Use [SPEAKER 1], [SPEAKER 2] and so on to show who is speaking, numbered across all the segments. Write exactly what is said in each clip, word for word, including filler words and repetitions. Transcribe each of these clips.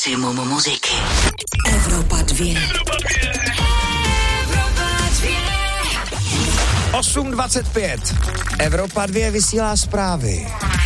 [SPEAKER 1] Maximum muziky.
[SPEAKER 2] Evropa dvě.
[SPEAKER 3] osm dvacet pět. Evropa dvě vysílá zprávy.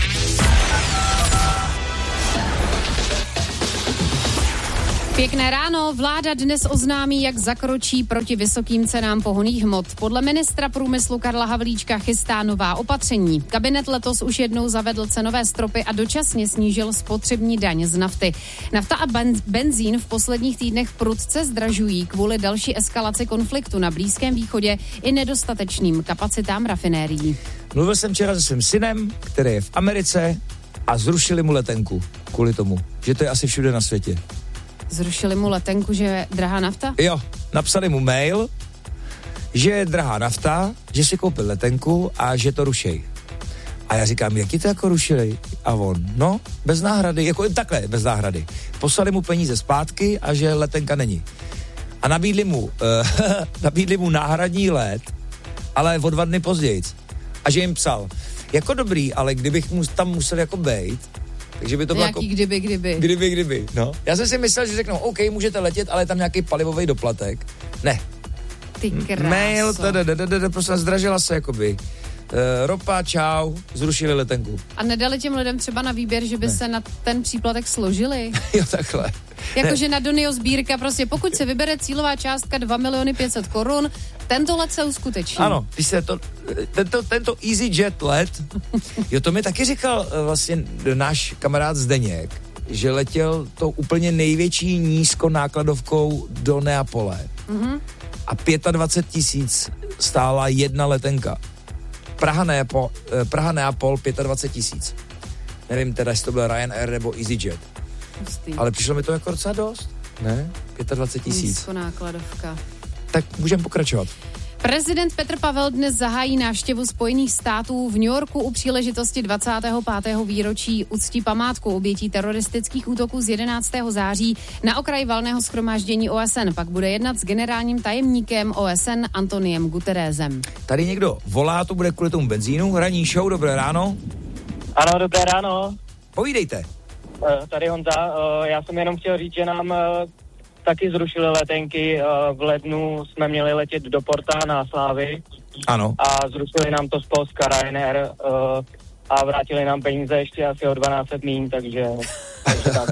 [SPEAKER 4] Pěkné ráno, vláda dnes oznámí, jak zakročí proti vysokým cenám pohonných hmot. Podle ministra průmyslu Karla Havlíčka chystá nová opatření. Kabinet letos už jednou zavedl cenové stropy a dočasně snížil spotřební daň z nafty. Nafta a ben- benzín v posledních týdnech prudce zdražují kvůli další eskalaci konfliktu na Blízkém východě i nedostatečným kapacitám rafinérií.
[SPEAKER 3] Mluvil jsem včera se svým synem, který je v Americe a zrušili mu letenku kvůli tomu, že to je asi všude na světě.
[SPEAKER 4] Zrušili mu letenku, že je drahá nafta?
[SPEAKER 3] Jo, napsali mu mail, že je drahá nafta, že si koupil letenku a že to rušej. A já říkám, jak ti to jako rušili? A on, no, bez náhrady, jako takhle, bez náhrady. Poslali mu peníze zpátky a že letenka není. A nabídli mu, uh, nabídli mu náhradní let, ale o dva dny později. A že jim psal, jako dobrý, ale kdybych mu tam musel jako bejt, takže by to bylo jako...
[SPEAKER 4] kdyby, kdyby.
[SPEAKER 3] Kdyby, kdyby, no. Já jsem si myslel, že řeknou, OK, můžete letět, ale je tam nějaký palivový doplatek. Ne.
[SPEAKER 4] Ty kráso.
[SPEAKER 3] Mail, prostě zdražila se, jakoby. Uh, ropa, čau, zrušili letenku.
[SPEAKER 4] A nedali těm lidem třeba na výběr, že by ne. se na ten příplatek složili?
[SPEAKER 3] Jo, takhle.
[SPEAKER 4] Jakože na Donio sbírka, prostě pokud se vybere cílová částka dva miliony pět set korun, tento let se uskuteční.
[SPEAKER 3] Ano, když se to, tento, tento EasyJet let, jo, to mi taky říkal vlastně náš kamarád Zdeněk, že letěl tou úplně největší nízkonákladovkou do Neapole. Mm-hmm. A dvacet pět tisíc stála jedna letenka. Praha Neapol, Praha Neapol dvacet pět tisíc. Nevím teda, jestli to byl Ryanair nebo EasyJet. Pustý. Ale přišlo mi to jako docela dost. Ne? dvacet pět tisíc.
[SPEAKER 4] Nízkonákladovka.
[SPEAKER 3] Tak můžeme pokračovat.
[SPEAKER 4] Prezident Petr Pavel dnes zahájí návštěvu Spojených států v New Yorku u příležitosti dvacátého pátého výročí uctí památku obětí teroristických útoků z jedenáctého září na okraji valného shromáždění O S N. Pak bude jednat s generálním tajemníkem O S N Antoniem Guterresem.
[SPEAKER 3] Tady někdo volá, to bude kvůli tomu benzínu. Ranní show, dobré ráno.
[SPEAKER 5] Ano, dobré ráno.
[SPEAKER 3] Povídejte.
[SPEAKER 5] Tady Honza, já jsem jenom chtěl říct, že nám taky zrušili letenky. V lednu jsme měli letět do Porta na Slávy.
[SPEAKER 3] Ano.
[SPEAKER 5] A zrušili nám to z Polska Ryanair a vrátili nám peníze ještě asi o dvanáct set míň, takže, takže tak.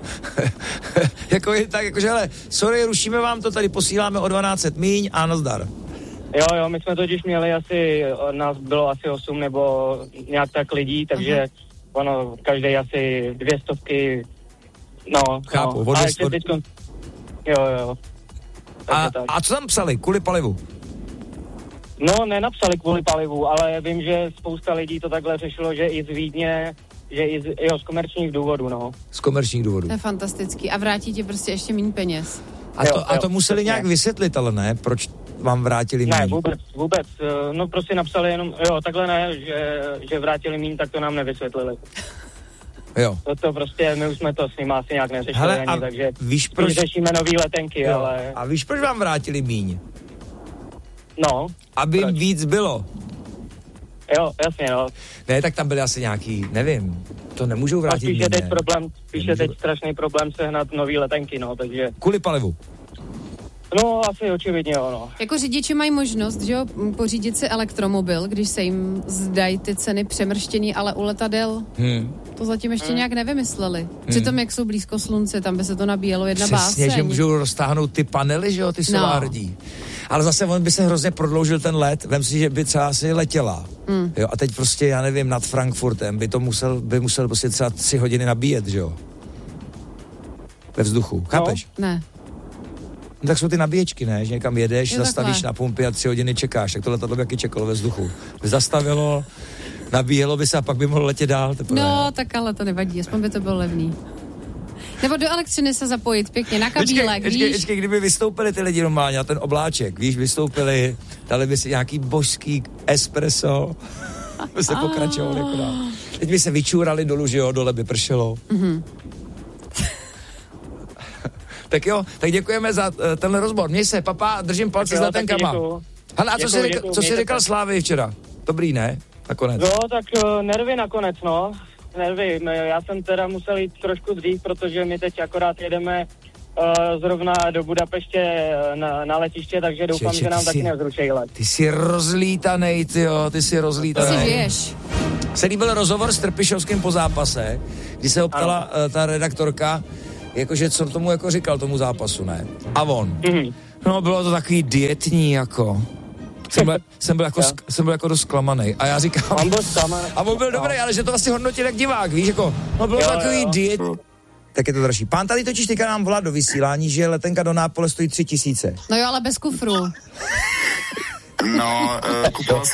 [SPEAKER 3] jako je tak, jakože, hele, sorry, rušíme vám to, tady posíláme o dvanáct set míň a nazdar.
[SPEAKER 5] Jo, jo, my jsme totiž měli asi, nás bylo asi osm nebo nějak tak lidí, takže uh-huh. ono, každý asi dvě stovky, no.
[SPEAKER 3] Chápu.
[SPEAKER 5] No. A ještě teďko, jo, jo.
[SPEAKER 3] A, a co tam psali? Kvůli palivu?
[SPEAKER 5] No, nenapsali kvůli palivu, ale vím, že spousta lidí to takhle řešilo, že i z Vídně, že i z, jo, z komerčních důvodů, no.
[SPEAKER 3] Z komerčních důvodů.
[SPEAKER 4] To je fantastický. A vrátí ti prostě ještě méně peněz.
[SPEAKER 3] A to, jo, a to jo, museli přesně nějak vysvětlit, ale ne? Proč vám vrátili míň?
[SPEAKER 5] Ne, vůbec, vůbec. No prostě napsali jenom, jo, takhle ne, že, že vrátili míň, tak to nám nevysvětlili.
[SPEAKER 3] Jo.
[SPEAKER 5] To, to prostě, my už jsme to s nimi asi nějak neřešili. Hele, ani, takže
[SPEAKER 3] víš, proč...
[SPEAKER 5] řešíme nový letenky, jo. ale...
[SPEAKER 3] A víš, proč vám vrátili míň?
[SPEAKER 5] No.
[SPEAKER 3] Aby
[SPEAKER 5] proč?
[SPEAKER 3] jim víc bylo.
[SPEAKER 5] Jo, jasně, no.
[SPEAKER 3] Ne, tak tam byly asi nějaký, nevím, to nemůžou vrátit.
[SPEAKER 5] Spíš je teď problém, spíš je teď strašný problém sehnat nový letenky, no, takže...
[SPEAKER 3] Kvůli palivu?
[SPEAKER 5] No, asi očividně, jo, no.
[SPEAKER 4] Jako řidiči mají možnost, že jo, pořídit si elektromobil, když se jim zdají ty ceny přemrštění, ale u letadel hmm. to zatím ještě hmm. nějak nevymysleli. Hmm. Přitom, jak jsou blízko slunce, tam by se to nabíjelo jedna báseň.
[SPEAKER 3] Přesně, že můžou roztáhnout ty panely, že jo, ty solární. No. Ale zase on by se hrozně prodloužil ten let, vem si, že by třeba asi letěla. Hmm. Jo, a teď prostě, já nevím, nad Frankfurtem by to musel, by musel prostě třeba tři hodiny nabíjet, že jo. Ve vzduchu, chápeš?
[SPEAKER 4] No. Ne.
[SPEAKER 3] No, tak jsou ty nabíječky, ne? Že někam jedeš, je zastavíš takhle na pumpě a tři hodiny čekáš. Tak to letadlo by jaký čekalo ve vzduchu. By zastavilo, nabíjelo by se a pak by mohlo letět dál. Teprve.
[SPEAKER 4] No, tak ale to nevadí, aspoň by to bylo levný. Nebo do elektřiny se zapojit pěkně na kabílek,
[SPEAKER 3] víš? Počkej, kdyby vystoupili ty lidi normálně na ten obláček, víš, vystoupili, dali by si nějaký božský espresso, by se pokračovali jako dál. Teď by se vyčůrali dolů, že jo, dole by pršelo. Mhm. Tak jo, tak děkujeme za uh, tenhle rozbor. Měj se, papa, držím palce s letenkama. Hele, a co jsi říkal, co jsi říkal Slávy včera? Dobrý, ne? Nakonec.
[SPEAKER 5] Jo, tak uh, nervy nakonec, no. nevím, já jsem teda musel jít trošku dřív, protože my teď akorát jedeme uh, zrovna do Budapeště na, na letiště, takže doufám, Čeče, že nám taky nezrušejí let.
[SPEAKER 3] Ty jsi rozlítanej, tyjo, ty jsi rozlítanej.
[SPEAKER 4] Ty si žiješ.
[SPEAKER 3] Se líbil rozhovor s Trpišovským po zápase, kdy se optala uh, ta redaktorka, jakože co tomu jako říkal tomu zápasu, ne? A on. Mm-hmm. No, bylo to takový dietní, jako. Jsem byl, jsem byl, jako, sk, jsem byl jako dost zklamanej. A já říkám...
[SPEAKER 5] On byl zklamanej.
[SPEAKER 3] A on byl dobrý, ale že to vlastně hodnotil jak divák, víš, jako... No, bylo jo, takový jo. diet... Tak je to dražší. Pán tady totiž teďka nám volá do vysílání, že letenka do Nápole stojí tři tisíce.
[SPEAKER 4] No jo, ale bez kufru.
[SPEAKER 1] No, uh, kupoval